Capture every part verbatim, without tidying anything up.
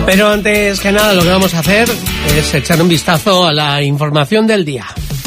Pero antes que nada lo que vamos a hacer es echar un vistazo a la información del día.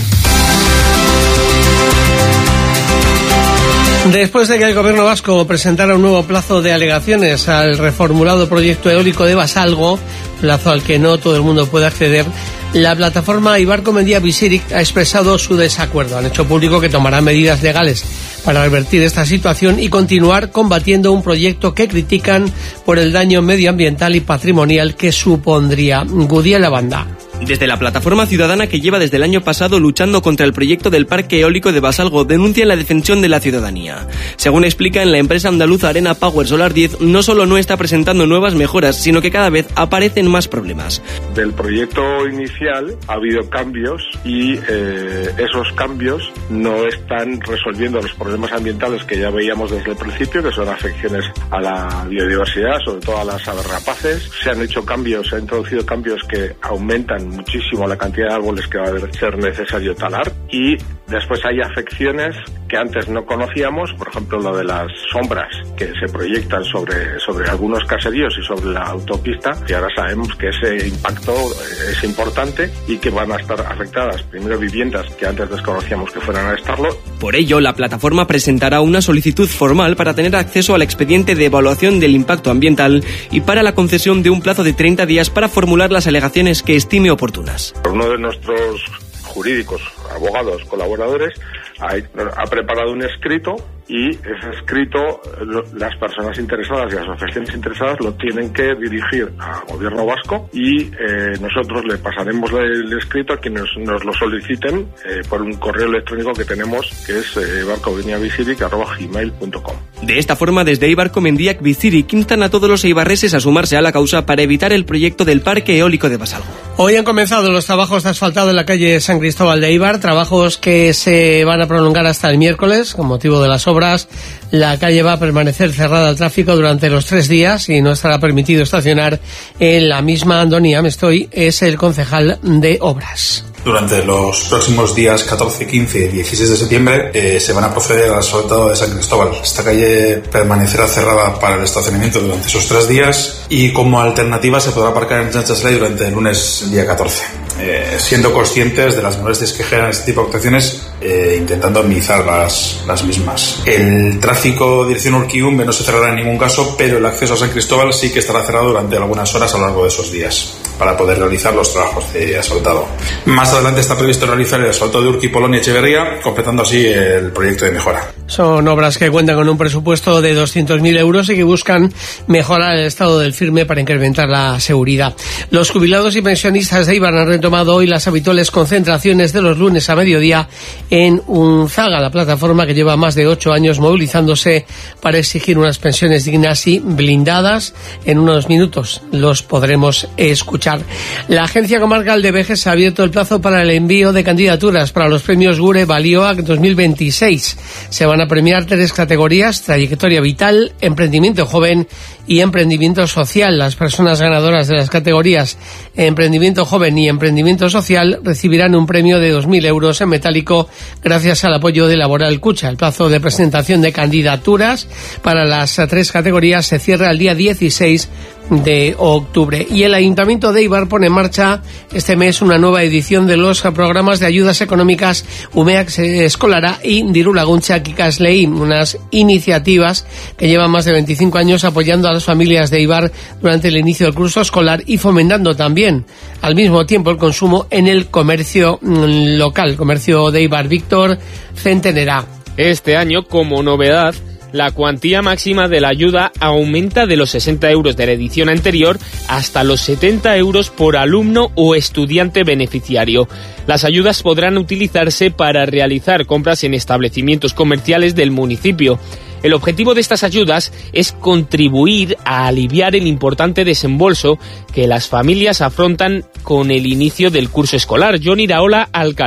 Después de que el gobierno vasco presentara un nuevo plazo de alegaciones al reformulado proyecto eólico de Basalgo, plazo al que no todo el mundo puede acceder, la plataforma Ibarco Mendia Bizirik ha expresado su desacuerdo. Han hecho público que tomarán medidas legales para revertir esta situación y continuar combatiendo un proyecto que critican por el daño medioambiental y patrimonial que supondría. Gudiel Labanda. Desde la plataforma ciudadana, que lleva desde el año pasado luchando contra el proyecto del parque eólico de Basalgo, denuncian la defensión de la ciudadanía. Según explican, la empresa andaluza Arena Power Solar diez no solo no está presentando nuevas mejoras, sino que cada vez aparecen más problemas. Del proyecto inicial ha habido cambios y eh, esos cambios no están resolviendo los problemas ambientales que ya veíamos desde el principio, que son afecciones a la biodiversidad, sobre todo a las aves rapaces. Se han hecho cambios, se han introducido cambios que aumentan muchísimo la cantidad de árboles que va a ser necesario talar, y después hay afecciones que antes no conocíamos, por ejemplo lo de las sombras que se proyectan sobre, sobre algunos caseríos y sobre la autopista, y ahora sabemos que ese impacto es importante y que van a estar afectadas primero viviendas que antes desconocíamos que fueran a estarlo. Por ello, la plataforma presentará una solicitud formal para tener acceso al expediente de evaluación del impacto ambiental y para la concesión de un plazo de treinta días para formular las alegaciones que estime oportunas. Uno de nuestros jurídicos, abogados, colaboradores, ha, ha preparado un escrito, y ese escrito las personas interesadas y las asociaciones interesadas lo tienen que dirigir al gobierno vasco, y eh, nosotros le pasaremos el escrito a quienes nos lo soliciten eh, por un correo electrónico que tenemos, que es eh, ibarcomendiabizirik arroba gmail punto com. De esta forma, desde Ibarco Mendiak Bizirik instan a todos los eibarreses a sumarse a la causa para evitar el proyecto del parque eólico de Basalgo. Hoy han comenzado los trabajos de asfaltado en la calle San Cristóbal de Eibar, trabajos que se van a prolongar hasta el miércoles con motivo de las obras. La calle va a permanecer cerrada al tráfico durante los tres días y no estará permitido estacionar en la misma. Andoni Amestoy es el concejal de obras. Durante los próximos días catorce, quince y dieciséis de septiembre eh, se van a proceder al asfaltado de San Cristóbal. Esta calle permanecerá cerrada para el estacionamiento durante esos tres días y como alternativa se podrá aparcar en Chanchasley durante el lunes día catorce. Eh, siendo conscientes de las molestias que generan este tipo de actuaciones, eh, intentando minimizar las, las mismas. El tráfico dirección Urquiumbe no se cerrará en ningún caso, pero el acceso a San Cristóbal sí que estará cerrado durante algunas horas a lo largo de esos días para poder realizar los trabajos de asfaltado. Más adelante está previsto realizar el asfalto de Urqui, Polonia y Echeverría, completando así el proyecto de mejora. Son obras que cuentan con un presupuesto de doscientos mil euros y que buscan mejorar el estado del firme para incrementar la seguridad. Los jubilados y pensionistas de Eibar han retomado hoy las habituales concentraciones de los lunes a mediodía en Unzaga, la plataforma que lleva más de ocho años movilizándose para exigir unas pensiones dignas y blindadas. En unos minutos los podremos escuchar. La Agencia Comarcal de Vejes ha abierto el plazo para el envío de candidaturas para los premios Gure Balioak dos mil veintiséis. Se van a premiar tres categorías: trayectoria vital, emprendimiento joven y emprendimiento social. Las personas ganadoras de las categorías emprendimiento joven y emprendimiento social recibirán un premio de dos mil euros en metálico gracias al apoyo de Laboral Cucha. El plazo de presentación de candidaturas para las tres categorías se cierra el día dieciséis de octubre. Y el Ayuntamiento de Eibar pone en marcha este mes una nueva edición de los programas de ayudas económicas Umeak Eskolara y Diru Laguntzak Ikasleei, unas iniciativas que llevan más de veinticinco años apoyando a las familias de Eibar durante el inicio del curso escolar y fomentando también al mismo tiempo el consumo en el comercio local, comercio de Eibar. Víctor Centenera. Este año, como novedad, la cuantía máxima de la ayuda aumenta de los sesenta euros de la edición anterior hasta los setenta euros por alumno o estudiante beneficiario. Las ayudas podrán utilizarse para realizar compras en establecimientos comerciales del municipio. El objetivo de estas ayudas es contribuir a aliviar el importante desembolso que las familias afrontan con el inicio del curso escolar. Johnny Iraola, alcalde.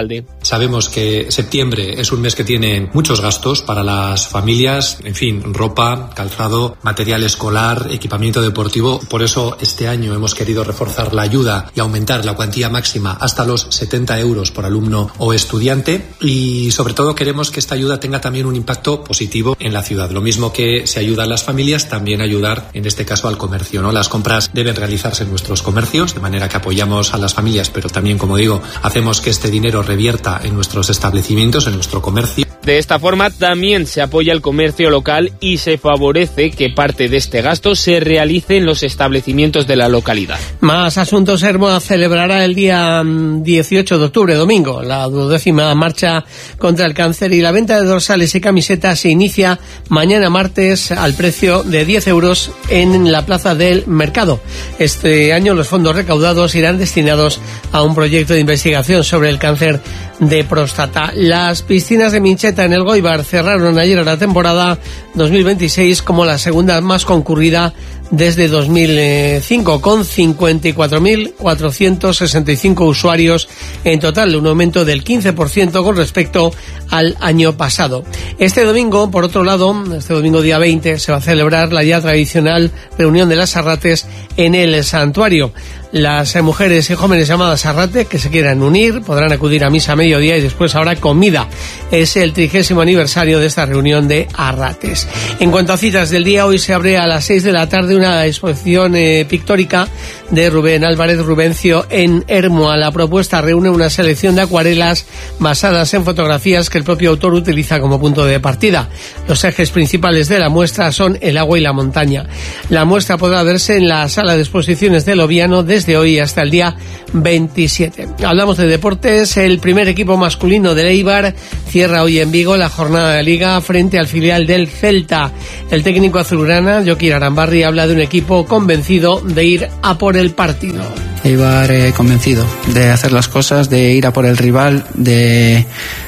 Sabemos que septiembre es un mes que tiene muchos gastos para las familias, en fin, ropa, calzado, material escolar, equipamiento deportivo. Por eso este año hemos querido reforzar la ayuda y aumentar la cuantía máxima hasta los setenta euros por alumno o estudiante, y sobre todo queremos que esta ayuda tenga también un impacto positivo en la ciudad. Lo mismo que se ayuda a las familias, también ayudar en este caso al comercio, ¿no? Las compras deben realizarse en nuestros comercios, de manera que apoyamos a las familias, pero también, como digo, hacemos que este dinero revierta en nuestros establecimientos, en nuestro comercio. De esta forma también se apoya el comercio local y se favorece que parte de este gasto se realice en los establecimientos de la localidad. Más asuntos. Hermoa celebrará el día dieciocho de octubre, domingo, la duodécima marcha contra el cáncer, y la venta de dorsales y camisetas se inicia mañana martes al precio de diez euros en la plaza del mercado. Este año los fondos recaudados irán destinados a un proyecto de investigación sobre el cáncer de próstata. Las piscinas de Mincheta en el Goibar cerraron ayer la temporada dos mil veintiséis como la segunda más concurrida desde dos mil cinco, con cincuenta y cuatro mil cuatrocientos sesenta y cinco usuarios en total, un aumento del quince por ciento con respecto al año pasado. Este domingo, por otro lado, este domingo día veinte, se va a celebrar la ya tradicional reunión de las Arrates en el santuario. Las mujeres y jóvenes llamadas Arrate que se quieran unir podrán acudir a misa a mediodía y después habrá comida. Es el trigésimo aniversario de esta reunión de Arrates. En cuanto a citas del día, hoy se abre a las seis de la tarde una exposición eh, pictórica de Rubén Álvarez Rubencio en Hermoa. La propuesta reúne una selección de acuarelas basadas en fotografías que el propio autor utiliza como punto de partida. Los ejes principales de la muestra son el agua y la montaña. La muestra podrá verse en la sala de exposiciones del Oviano desde hoy hasta el día veintisiete. Hablamos de deportes. El primer equipo masculino del Eibar cierra hoy en Vigo la jornada de Liga frente al filial del Celta. El técnico azulgrana, Jokin Arambarri, habla de un equipo convencido de ir a por el partido. Eibar eh, convencido de hacer las cosas, de ir a por el rival, de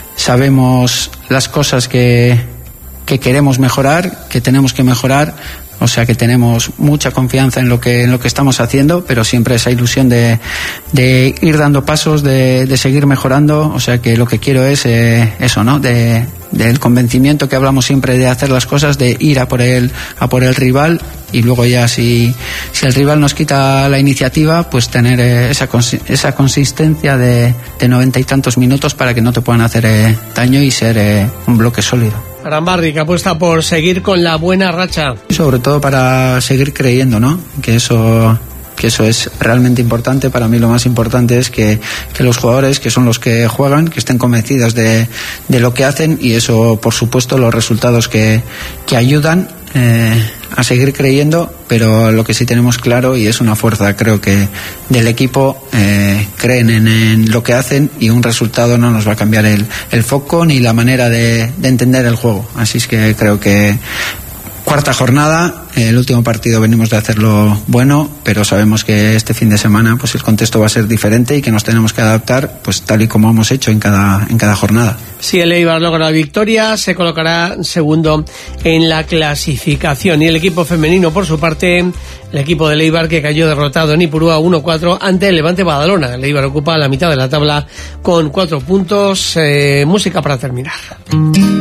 sabemos las cosas que, que queremos mejorar, que tenemos que mejorar. O sea que tenemos mucha confianza en lo que en lo que estamos haciendo, pero siempre esa ilusión de, de ir dando pasos, de, de seguir mejorando. O sea que lo que quiero es eh, eso, ¿no? De, del convencimiento que hablamos siempre de hacer las cosas, de ir a por el a por el rival, y luego ya si si el rival nos quita la iniciativa, pues tener eh, esa esa consistencia de, de noventa y tantos minutos para que no te puedan hacer eh, daño y ser eh, un bloque sólido. Arambarri, que apuesta por seguir con la buena racha. Sobre todo para seguir creyendo, ¿no? Que eso que eso es realmente importante. Para mí lo más importante es que, que los jugadores, que son los que juegan, que estén convencidos de, de lo que hacen, y eso, por supuesto, los resultados que, que ayudan eh, a seguir creyendo, pero lo que sí tenemos claro, y es una fuerza, creo que del equipo, eh, creen en, en lo que hacen, y un resultado no nos va a cambiar el, el foco ni la manera de, de entender el juego. Así es que creo que cuarta jornada, el último partido venimos de hacerlo bueno, pero sabemos que este fin de semana pues el contexto va a ser diferente y que nos tenemos que adaptar, pues tal y como hemos hecho en cada en cada jornada. Si el Eibar logra la victoria, se colocará segundo en la clasificación. Y el equipo femenino, por su parte, el equipo del Eibar, que cayó derrotado en Ipurúa uno cuatro ante el Levante Badalona. El Eibar ocupa la mitad de la tabla con cuatro puntos. Eh, música para terminar.